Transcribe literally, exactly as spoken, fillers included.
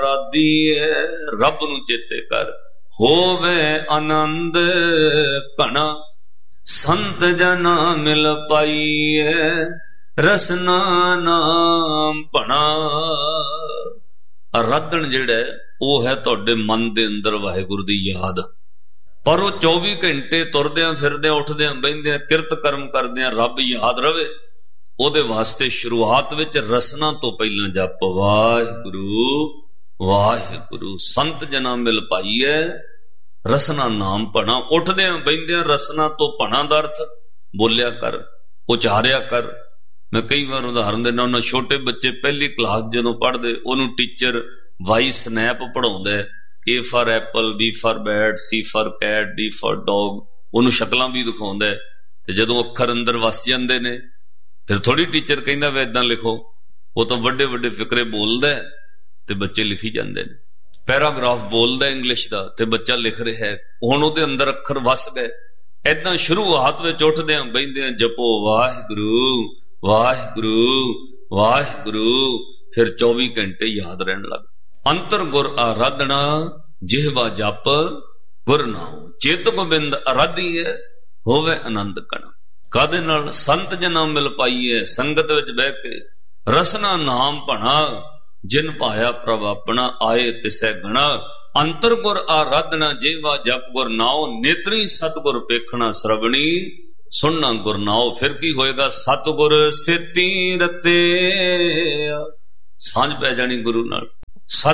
ਰਾਦੀ ਹੈ ਰੱਬ ਨੂੰ ਚੇਤੇ ਕਰ, ਹੋਵੇ ਆਨੰਦ ਘਣਾ। ਸੰਤ ਜਨਾ ਮਿਲ ਪਾਈਏ ਰਸਨਾ ਨਾਮ ਭਣਾ। ਆਰਾਧਨ ਜਿਹੜਾ ਉਹ ਹੈ ਤੁਹਾਡੇ ਮਨ ਦੇ ਅੰਦਰ ਵਾਹਿਗੁਰੂ ਦੀ ਯਾਦ। ਪਰ ਉਹ ਚੌਵੀ ਘੰਟੇ ਤੁਰਦਿਆਂ ਫਿਰਦਿਆਂ ਉੱਠਦਿਆਂ ਬਹਿੰਦਿਆਂ ਕਿਰਤ ਕਰਮ ਕਰਦਿਆਂ ਰੱਬ ਯਾਦ ਰਵੇ, ਉਹਦੇ ਵਾਸਤੇ ਸ਼ੁਰੂਆਤ ਵਿੱਚ ਰਸਨਾ ਤੋਂ ਪਹਿਲਾਂ ਜਪ ਵਾਹਿਗੁਰੂ ਵਾਹਿਗੁਰੂ। ਸੰਤ ਜਨਾ ਮਿਲ ਪਾਈਏ ਰਸਨਾ ਨਾਮ ਭਣਾ। ਉੱਠਦਿਆਂ ਬਹਿੰਦਿਆਂ ਰਸਨਾ ਤੋਂ ਭਣਾ ਦਾ ਅਰਥ ਬੋਲਿਆ ਕਰ, ਉਚਾਰਿਆ ਕਰ। ਮੈਂ ਕਈ ਵਾਰ ਉਦਾਹਰਨ ਦਿੰਦਾ ਉਹਨਾਂ, ਛੋਟੇ ਬੱਚੇ ਪਹਿਲੀ ਕਲਾਸ ਜਦੋਂ ਪੜ੍ਹਦੇ ਉਹਨੂੰ teacher Y snap ਪੜ੍ਹਾਉਂਦਾ, A for Apple, B for bat, C for cat, D for dog. ਉਹਨੂੰ ਸ਼ਕਲਾਂ ਵੀ ਦਿਖਾਉਂਦਾ, ਤੇ ਜਦੋਂ ਅੱਖਰ ਅੰਦਰ ਵਸ ਜਾਂਦੇ ਨੇ ਫਿਰ ਥੋੜੀ ਟੀਚਰ ਕਹਿੰਦਾ ਵੇ ਏਦਾਂ ਲਿਖੋ। ਉਹ ਤਾਂ ਵੱਡੇ ਵੱਡੇ ਫਿਕਰੇ ਬੋਲਦਾ ਤੇ ਬੱਚੇ ਲਿਖੀ ਜਾਂਦੇ ਨੇ। ਪੈਰਾਗ੍ਰਾਫ ਬੋਲਦਾ ਇੰਗਲਿਸ਼ ਦਾ ਤੇ ਬੱਚਾ ਲਿਖ ਰਿਹਾ ਹੈ, ਹੁਣ ਉਹਦੇ ਅੰਦਰ ਅੱਖਰ ਵਸ ਗਏ। ਏਦਾਂ ਸ਼ੁਰੂਆਤ ਵਿੱਚ ਉੱਠਦਿਆਂ ਬਹਿੰਦਿਆਂ ਜਪੋ ਵਾਹਿਗੁਰੂ ਵਾਹਿਗੁਰੂ ਵਾਹਿਗੁਰੂ, ਫਿਰ ਚੌਵੀ ਘੰਟੇ ਯਾਦ ਰਹਿਣ ਲੱਗ। ਅੰਤਰ ਗੁਰ ਆਰਾਧਨਾ ਜਿਹਵਾ ਜਪ ਗੁਰ ਨਾਉ। ਚਿਤ ਗੋਬਿੰਦ ਆਰਾਧੀਏ ਹੋਵੇ ਆਨੰਦ ਕਣਾ। ਕਾਹਦੇ ਨਾਲ? ਸੰਤ ਜਨਾਂ ਮਿਲ ਪਾਈਏ, ਸੰਗਤ ਵਿੱਚ ਬਹਿ ਕੇ। ਰਸਨਾ ਨਾਮ ਭਣਾ, ਜਿਨ ਭਾਇਆ ਪ੍ਰਭ ਆਪਣਾ, ਆਏ ਤਿਸੈ ਗਣਾ। ਅੰਤਰ ਗੁਰ ਆਰਾਧਨਾ ਜਿਹਵਾ ਜਪ ਗੁਰ ਨਾਉ। ਨੇਤਰੀ ਸਤਿਗੁਰ ਪੇਖਣਾ ਸਰਵਣੀ, ਸੁਣਨਾ ਗੁਰ ਨਾਉ। ਫਿਰ ਕੀ ਹੋਏਗਾ? ਸਤਿਗੁਰ ਸੇਤੀ ਰਤੇ, ਸਾਂਝ ਪੈ ਜਾਣੀ ਗੁਰੂ ਨਾਲ।